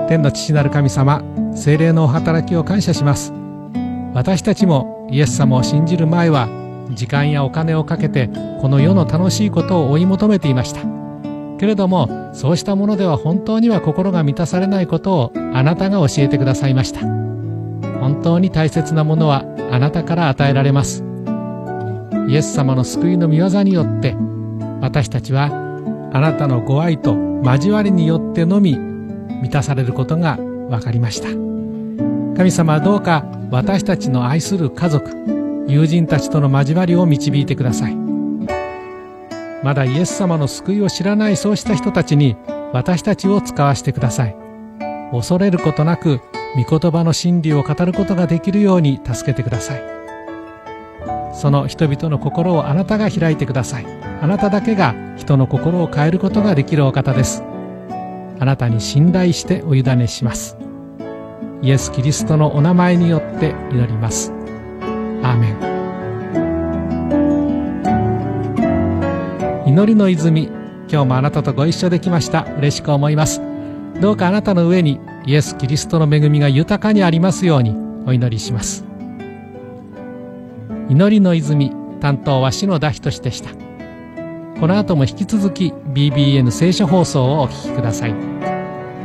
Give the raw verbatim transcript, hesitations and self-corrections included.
天の父なる神様、聖霊のお働きを感謝します。私たちもイエス様を信じる前は時間やお金をかけてこの世の楽しいことを追い求めていました。けれどもそうしたものでは本当には心が満たされないことをあなたが教えてくださいました。本当に大切なものはあなたから与えられます。イエス様の救いの御業によって私たちはあなたのご愛と交わりによってのみ満たされることが分かりました。神様はどうか私たちの愛する家族、友人たちとの交わりを導いてください。まだイエス様の救いを知らないそうした人たちに私たちを使わせてください。恐れることなく御言葉の真理を語ることができるように助けてください。その人々の心をあなたが開いてください。あなただけが人の心を変えることができるお方です。あなたに信頼してお委ねします。イエス・キリストのお名前によって祈ります。アーメン。祈りの泉、今日もあなたとご一緒できました。嬉しく思います。どうかあなたの上にイエス・キリストの恵みが豊かにありますようにお祈りします。祈りの泉、担当は篠田仁でした。この後も引き続き ビービーエヌ 聖書放送をお聞きください。